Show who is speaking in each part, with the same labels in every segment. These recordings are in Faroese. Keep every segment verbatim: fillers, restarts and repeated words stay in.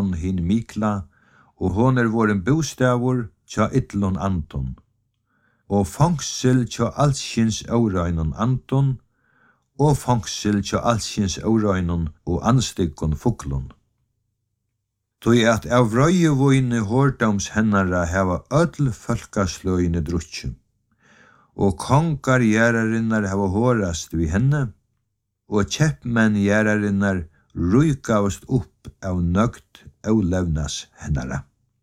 Speaker 1: Apollon hin Mikla, og hon er våren bostavur tja ytlon Anton, og fangsel tja alskins aurøynon Anton, og fangsel tja alskins aurøynon og anstikkon fuklon. Tui at av røyevøyne hårdams hennara heva öll folkasløyne drutje, og kongar gjerarinnar heva hårast vi henne, og kjeppmenn gjerarinnar rujkavast upp av nøgt aulevnas hennara.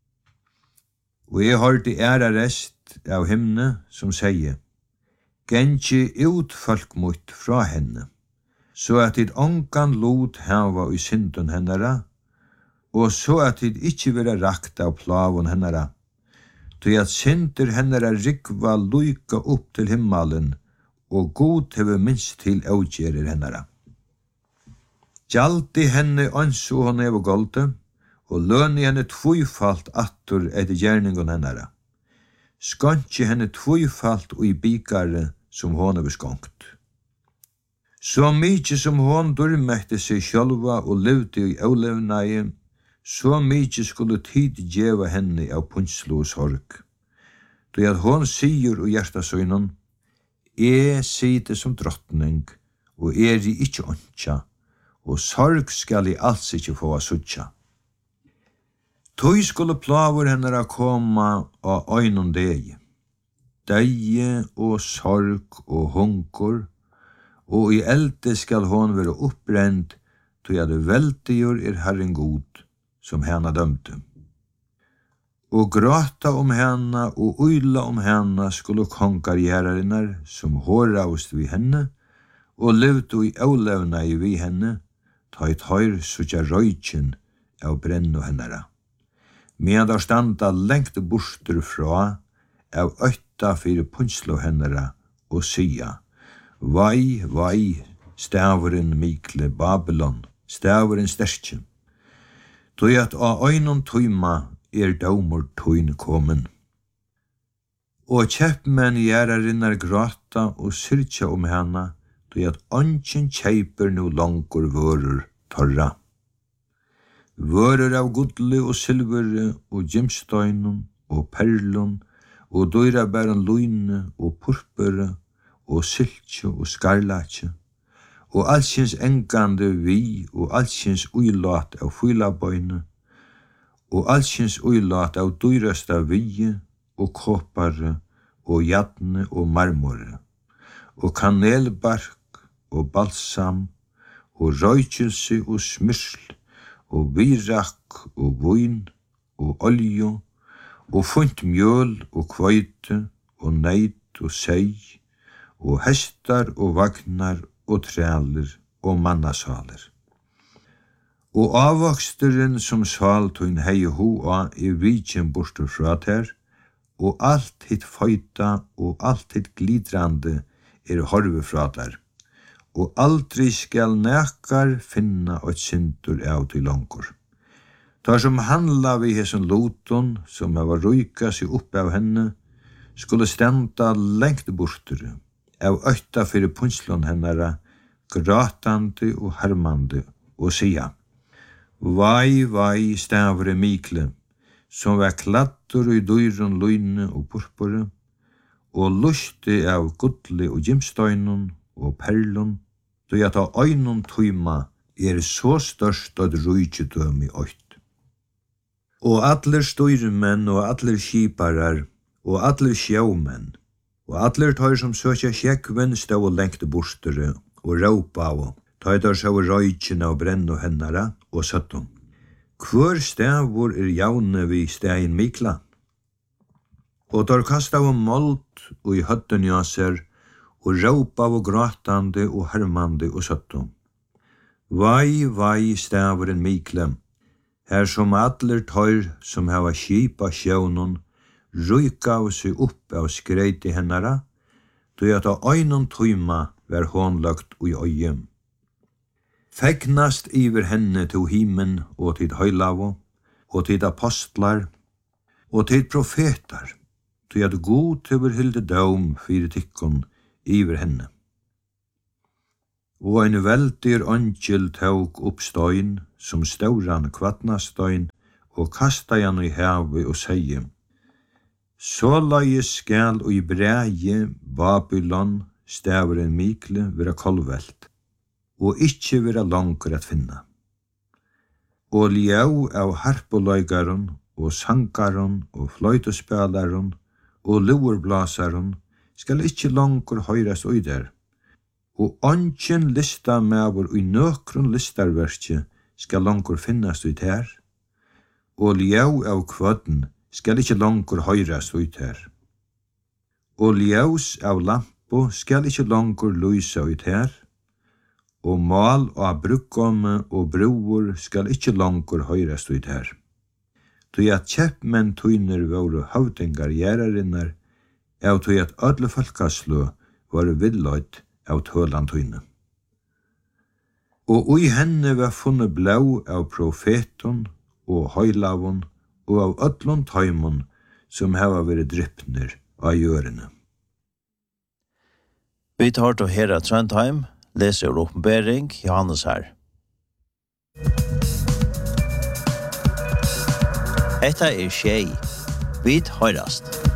Speaker 1: Og jeg hørte æra rest av himne som sier, «Gengi ut folk mot fra henne, så at dit ongan lot hava i synden hennara, og så at dit ikkje vera rakt av plavon hennara, tog at synder hennara rikva luika upp til himmelen, og god hever minst til avgjerer hennara. Gjaldi henne anså hon evo golde, og lønni henne tvøyfalt attur etter gjerningon hennara. Skantje henne tvøyfalt ui bikare som hon hever skonkt. Så mykje som hon durmekte seg sjálva og levde i aulevnai, så mykje skulle tid djeva henne av punnslo og sorg. Då at hon sier og hjertasøynon, «Jeg sitter som drottning, og er i ikkje ontja, og sorg skal i alls ikkje få a suttja.» Tøy skulle plavur hennara koma av øynon deg, deie og sorg og hungur, og i elde skal hon være opprend, tøy at veldigur er Herren god, som henne dømte. Og gråta om henne og uyla om henne skulle kongargjerarinnar som håravst vi henne, og levde i aulevna i vi henne, ta i tøyr sutja røykjen av brennu hennara. Medan der standa lengt borster fra av øyta fyrir punnslo hennara og sia, «Vai, vai, staveren mikle Babylon, staveren sterkje, tøy at av øynon tøyma er daumur tøyn komen.» Og kjeppmenn gjerarinnar gråta og syrtja om hana, tøy at ongen kjeiper nu langur vörur torra. Vörur av gudli og silvere og gimstøynun og perlun og døyrabæren luine og purpure og syltje og skarlatje og allsins engande vi og allsins uilat av fylabøyne og allsins uilat av døyrasta vi og kåpare og jadne og marmore og kanelbark og balsam og røykelse og smyrsl og virak og vøyn og olje og funt mjøl og kvøyte og neit og sei og hestar og vagnar og træler og mannasaler. Og avvoksteren som saltøyn hei hoa i vikjen bortur fra ter, og alt hitt føyta og alt hitt glidrandi er horve fra der, og aldri skal nekar finna og syndur av til langur. Ta som handla vi hesson loton, som hava røyka seg opp av henne, skulle stenda lengt bortur, av øyta fyrir punnslån hennara, gratandi og hermandi, og sia, «Vai, vai, stavre mikle, som var kladdur i døyrun luine og purpure, og lusti av gudli og gimstøynun og perlun, då at av øynun tøyma er så størst at rujtjedøm i øyt. Og allir støyremenn og allir skiparar og allir sjaumenn og allir tøyr som søkja sjekven stå og lengte bortere og råpa av tøy der sjå røykjen av brennu hennara og søttum. Hvor stavur er jaune vi stegin mikla? Og der kasta av mold og i høtten jaser og råpa av gråtande og hermande og søttum. Vai, vai, staveren mikle, her som allir tøyr som hava skipa sjøvnun, røyka av seg opp av skreiti hennara, tøy at av øynun tøyma var hånlagt ui øyem. Fegnast iver henne til himen og til høylavo, og til apostlar, og til profetar, tøy at god hever hilde døm fyrir tikkun iver henne. Og ein veldir angel tåg opp støyn, som stauran kvatnastøyn, og kasta han i havet og seie, så løye skal og i breie Babylon staveren mikle vera kolvelt, og ikkje vera langer at finna. Og liau av harpoløygaren, og sangaren, og fløytespelaren, og luerblasaren, skal ikkje langer høyrast ui der, og ongen lista mever ui nøkron listarverkje skal langer finnast ui der, og liau av kvøden skal ikkje langer høyrast ui der. Og liaus av lampo skal ikkje langer lysa ui der, og mal av brukkomme og broer skal ikkje langer høyrast ui der. Tui at kjeppmenn tuiner våre havdengar gjerarinnar, av tui at ødle folkaslu var villøyt av tølan tuine. Og ui henne var funnet blau av profeton og høylavon og av ødlon tøymon som hava vært drypner av gjørene.
Speaker 2: Vi tar til Hera Trondheim, leser åpenbering, Johannes her. Etta er tjej. Vi høyrast.